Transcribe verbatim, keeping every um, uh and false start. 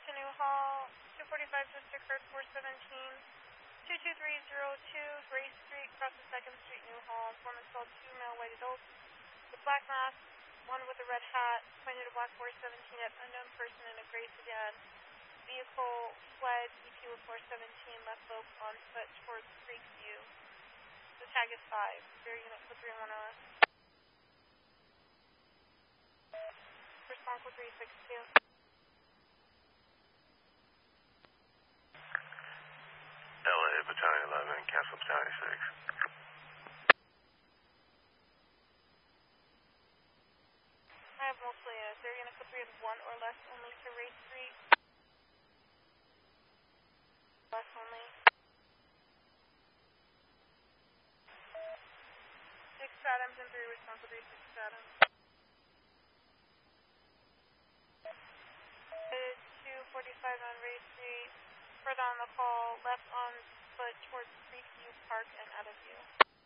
to Newhall, two forty-five District Road four seventeen, two two three zero two, Gray Street, across the second Street, Newhall. Informant saw two male white adults with black masks, one with a red hat, pointed to block four seventeen at unknown person in a gray sedan. Vehicle fled, E P with four seventeen, left lobe on foot towards Creekview. The tag is five. Zero unit for three one zero. Response for three six two. L A Battalion eleven, cancel Battalion six. I have mostly a zero unit for three of one or less only to Ray Street. Less only. Six Adams and three response for three six Adams. two forty-five on Ray Street. Further on the call, left on foot towards Creekview Park and out of view.